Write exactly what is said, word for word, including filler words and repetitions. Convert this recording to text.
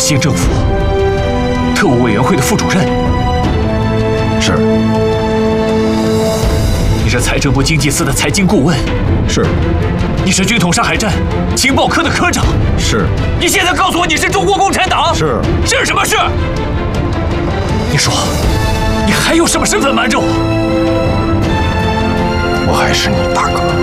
县政府特务委员会的副主任。 是。 你是财政部经济司的财经顾问。 是。 你是军统山海站情报科的科长。 是。 你现在告诉我你是中国共产党？ 是。 是什么事？你说，你还有什么身份瞒着我？ 我还是你大哥。